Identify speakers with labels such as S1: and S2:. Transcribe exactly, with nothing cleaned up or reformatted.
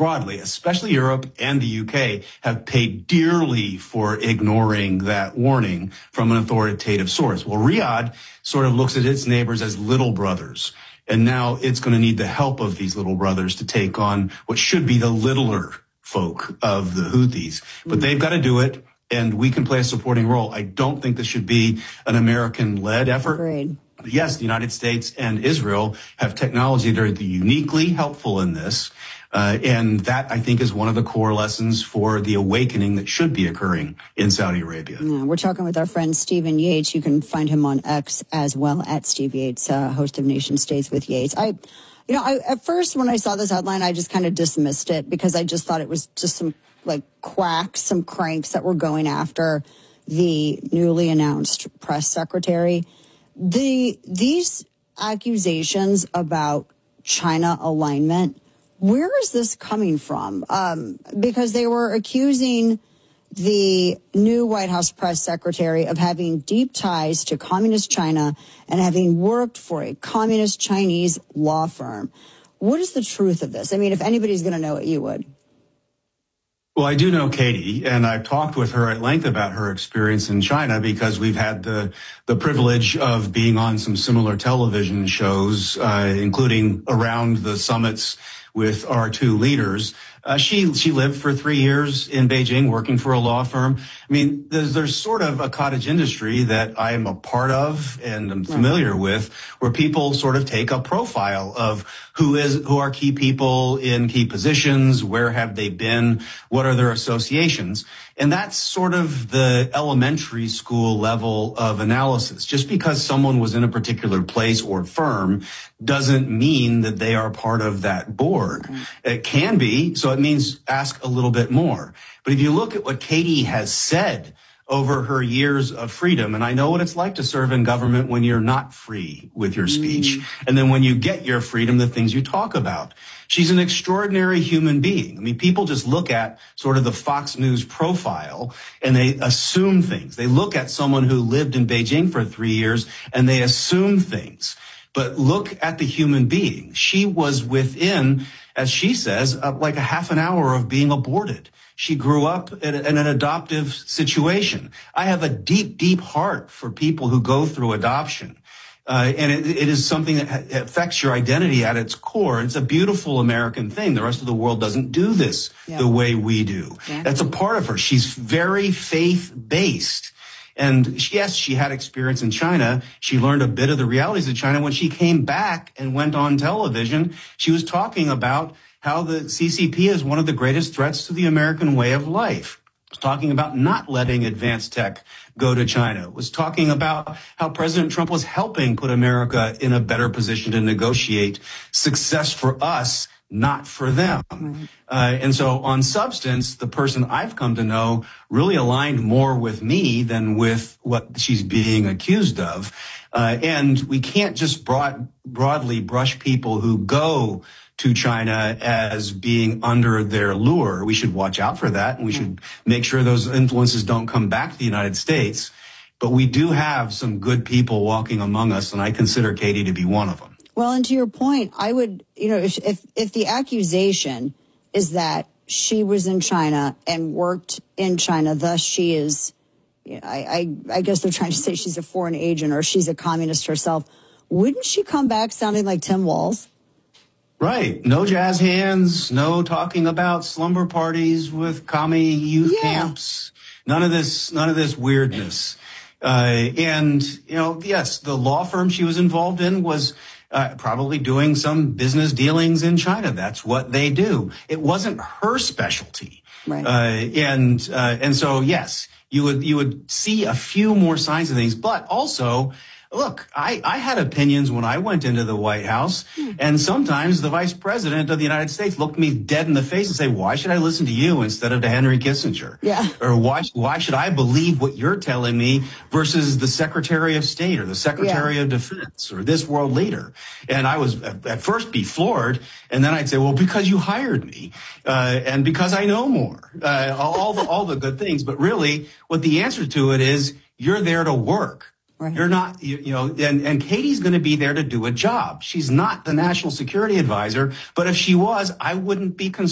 S1: broadly, especially Europe and the U K, have paid dearly for ignoring that warning from an authoritative source. Well, Riyadh sort of looks at its neighbors as little brothers. And now it's going to need the help of these little brothers to take on what should be the littler folk of the Houthis. But they've got to do it, and we can play a supporting role. I don't think this should be an American-led effort.
S2: Agreed.
S1: Yes, the United States and Israel have technology that are uniquely helpful in this. Uh, and that, I think, is one of the core lessons for the awakening that should be occurring in Saudi Arabia.
S2: Yeah, we're talking with our friend Stephen Yates. You can find him on X as well, at Steve Yates, uh, host of Nation States with Yates. I, you know, I, at first when I saw this headline, I just kind of dismissed it because I just thought it was just some like quacks, some cranks that were going after the newly announced press secretary. The these accusations about China alignment, where is this coming from? Um, because they were accusing the new White House press secretary of having deep ties to communist China and having worked for a communist Chinese law firm. What is the truth of this? I mean, if anybody's going to know it, you would.
S1: Well, I do know Katie, and I've talked with her at length about her experience in China because we've had the the privilege of being on some similar television shows, uh, including around the summits with our two leaders. Uh, she she lived for three years in Beijing working for a law firm. I mean, there's, there's sort of a cottage industry that I am a part of and I'm familiar with, where people sort of take a profile of who is who are key people in key positions, where have they been, what are their associations. And that's sort of the elementary school level of analysis. Just because someone was in a particular place or firm doesn't mean that they are part of that board. Mm-hmm. It can be, so it means ask a little bit more. But if you look at what Katie has said over her years of freedom, and I know what it's like to serve in government when you're not free with your speech, mm. and then when you get your freedom, the things you talk about. She's an extraordinary human being. I mean, people just look at sort of the Fox News profile and they assume things. They look at someone who lived in Beijing for three years and they assume things. But look at the human being. She was within, as she says, uh, like a half an hour of being aborted. She grew up in, in an adoptive situation. I have a deep, deep heart for people who go through adoption. Uh, and it, it is something that ha- affects your identity at its core. It's a beautiful American thing. The rest of the world doesn't do this yeah. the way we do. Yeah. That's a part of her. She's very faith-based. And she, yes, she had experience in China. She learned a bit of the realities of China. When she came back and went on television, she was talking about how the C C P is one of the greatest threats to the American way of life. Was talking about not letting advanced tech go to China. Was talking about how President Trump was helping put America in a better position to negotiate success for us, not for them. Right. Uh, and so on substance, the person I've come to know really aligned more with me than with what she's being accused of. Uh, and we can't just broad, broadly brush people who go to China as being under their lure. We should watch out for that, and we should make sure those influences don't come back to the United States. But we do have some good people walking among us, and I consider Katie to be one of them.
S2: Well, and to your point, I would, you know, if if, if the accusation is that she was in China and worked in China, thus she is, you know, I, I, I guess they're trying to say she's a foreign agent or she's a communist herself. Wouldn't she come back sounding like Tim Walz?
S1: Right. No jazz hands, no talking about slumber parties with commie youth yeah. camps. None of this, none of this weirdness. Uh, and, you know, yes, the law firm she was involved in was uh, probably doing some business dealings in China. That's what they do. It wasn't her specialty.
S2: Right.
S1: Uh, and, uh, and so, yes, you would, you would see a few more signs of things, but also, look, I, I had opinions when I went into the White House, and sometimes the vice president of the United States looked me dead in the face and say, why should I listen to you instead of to Henry Kissinger?
S2: Yeah.
S1: Or why why should I believe what you're telling me versus the Secretary of State or the Secretary yeah. of Defense or this world leader? And I was at, at first be floored, and then I'd say, well, because you hired me, uh, and because I know more, uh, all the all the good things. But really, what the answer to it is, you're there to work. Right. You're not, you, you know, and, and Katie's going to be there to do a job. She's not the national security advisor, but if she was, I wouldn't be concerned.